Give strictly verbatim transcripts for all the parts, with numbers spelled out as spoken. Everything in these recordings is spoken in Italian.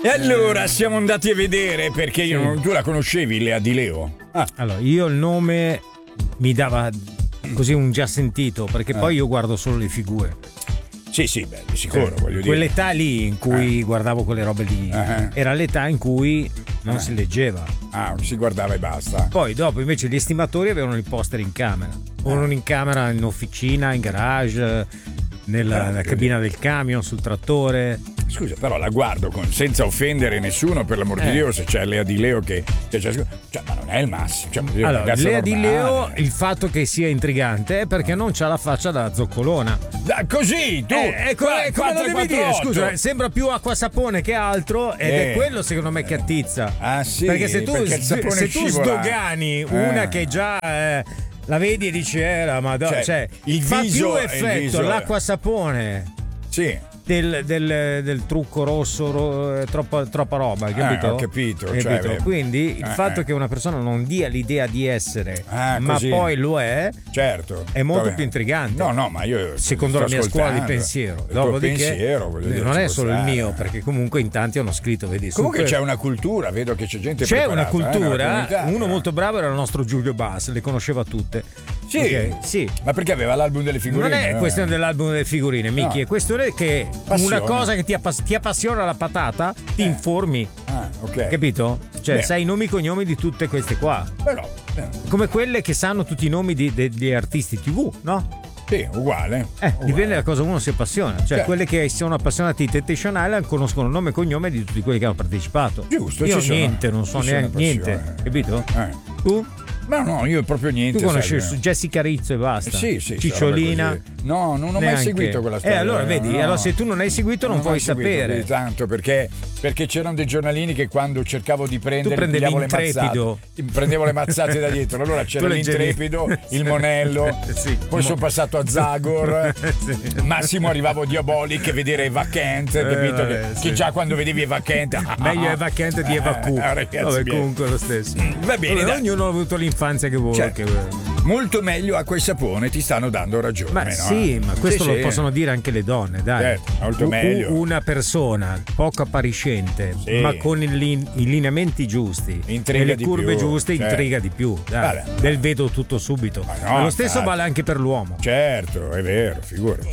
E allora siamo andati a vedere perché io non, tu la conoscevi, Lea Di Leo? Ah. Allora, io il nome mi dava così un già sentito, perché ah. poi io guardo solo le figure. Sì, sì, beh, di sicuro, cioè, voglio dire. Quell'età lì in cui eh. guardavo quelle robe lì uh-huh. era l'età in cui non eh. si leggeva. Ah, si guardava e basta. Poi dopo invece gli estimatori avevano i poster in camera. Uno in camera, in officina, in garage, nella, nella cabina del camion, sul trattore. Scusa, però la guardo con, senza offendere nessuno, per l'amor di eh. Dio, se c'è Lea Di Leo che, che cioè, ma non è il massimo. Cioè, allora, Lea normale. Di Leo, il fatto che sia intrigante è perché non c'ha la faccia da zoccolona. Da, così, tu! Eh, è come, come lo devi dire? Scusa, sembra più acqua sapone che altro ed eh. è quello secondo me che attizza. Ah sì, perché se tu, perché se tu sdogani eh. una che già... Eh, la vedi e dici era ma do, cioè, cioè il fa viso, più effetto viso, l'acqua sapone sì del, del, del trucco rosso ro, troppa, troppa roba, hai capito? Eh, ho capito, capito? Cioè, quindi il eh, fatto eh. che una persona non dia l'idea di essere ah, ma così. poi lo è, certo, è molto vabbè. più intrigante. No, no, ma io secondo la mia scuola di pensiero, dopodiché pensiero, non è solo il mio, perché comunque in tanti hanno scritto, vedi, comunque super... c'è una cultura, vedo che c'è gente c'è preparata, una cultura, eh, una uno molto bravo era il nostro Giulio Bass, le conosceva tutte. Sì, okay, sì. Ma perché aveva l'album delle figurine? Non è eh? questione dell'album delle figurine, Miki, no. È questione che Passione. una cosa che ti, appass- ti appassiona la patata, ti eh. informi. Ah, ok. Capito? Cioè, Beh. sai i nomi e cognomi di tutte queste qua. Però, eh. come quelle che sanno tutti i nomi di, de- degli artisti tivù, no? Sì, uguale. Eh, uguale. Dipende da cosa uno si appassiona. Cioè, Certo. quelle che sono appassionati di Temptation Island conoscono nome e cognome di tutti quelli che hanno partecipato. Giusto, io ci sono, niente, non so ci neanche niente, capito? Eh. Tu? Ma no, io proprio niente. Tu conosci sai, Jessica Rizzo e basta. Sì, sì. Cicciolina. No, non ho neanche. mai seguito quella storia. Eh, allora vedi, no. allora se tu non hai seguito non, non puoi sapere. Tanto perché, perché c'erano dei giornalini che quando cercavo di prendere, tu prendevi le l'intrepido. mazzate, prendevo le mazzate da dietro. Allora c'era l'intrepido, il monello, sì. poi sono passato a Zagor. Sì. Massimo arrivavo Diabolic a vedere Eva Kent, eh, capito? Vabbè, che, sì. che già quando vedevi Eva Kent meglio Eva Kent di Eva Q. Eh, ragazzi, vabbè, comunque lo stesso. Va bene, allora, dai. ognuno ha avuto l'infanzia che vuole. Cioè, che... molto meglio acqua e sapone, ti stanno dando ragione. Ma no? sì, ma questo sì, lo sì. possono dire anche le donne, dai. Certo, molto U- meglio. Una persona poco appariscente, sì. ma con i, lin- i lineamenti giusti Intriga e le di più. giuste, certo. intriga di più. Dai. Vabbè. Del vedo tutto subito. Ma, no, ma lo stesso infatti. vale anche per l'uomo. Certo, è vero, figurati.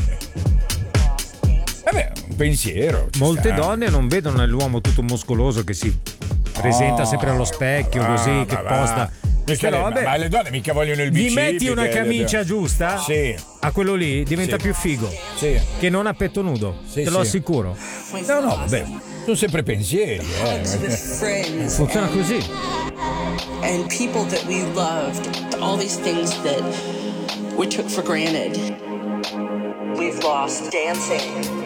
Vabbè, un pensiero. Molte sta. donne non vedono nell'uomo tutto muscoloso che si presenta Oh, sempre allo specchio, così, che posta. Però, vabbè, ma le donne mica vogliono il bicipite. Gli metti una camicia giusta? Sì. A quello lì diventa sì. più figo. Sì. Che non a petto nudo. Sì, te lo sì. assicuro. No, no, vabbè. Sono sempre pensieri, eh. Funziona così. And people that we loved, all these things that we took for granted. We've lost dancing.